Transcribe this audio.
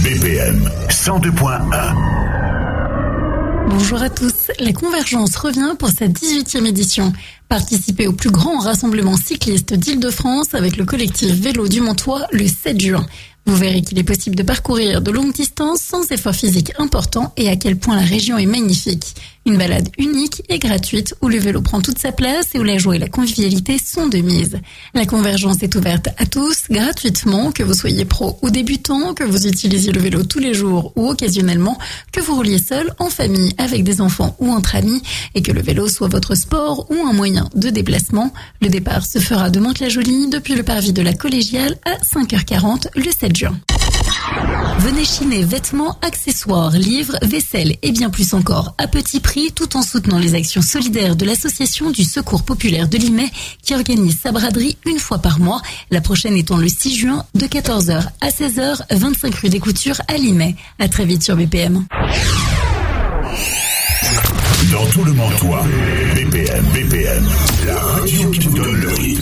BPM 102.1. Bonjour à tous, la Convergence revient pour sa 18e édition. Participez au plus grand rassemblement cycliste d'Île-de-France avec le collectif Vélo du Montois le 7 juin. Vous verrez qu'il est possible de parcourir de longues distances sans effort physique important et à quel point la région est magnifique. Une balade unique et gratuite où le vélo prend toute sa place et où la joie et la convivialité sont de mise. La Convergence est ouverte à tous, gratuitement, que vous soyez pro ou débutant, que vous utilisiez le vélo tous les jours ou occasionnellement, que vous rouliez seul, en famille, avec des enfants ou entre amis, et que le vélo soit votre sport ou un moyen de déplacement. Le départ se fera de Mantes-la-Jolie depuis le parvis de la Collégiale à 5h40 le 7 juin. Venez chiner vêtements, accessoires, livres, vaisselle et bien plus encore à petit prix tout en soutenant les actions solidaires de l'association du Secours populaire de Limay qui organise sa braderie une fois par mois, la prochaine étant le 6 juin de 14h à 16h, 25 rue des Coutures à Limay. À très vite sur BPM. Dans tout le Montois, BPM.